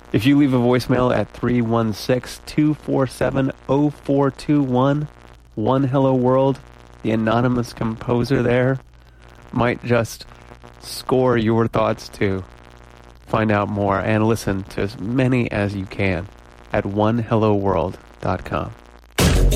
If you leave a voicemail at 316-247-0421, One Hello World, the anonymous composer there, might just score your thoughts too. Find out more and listen to as many as you can at onehelloworld.com.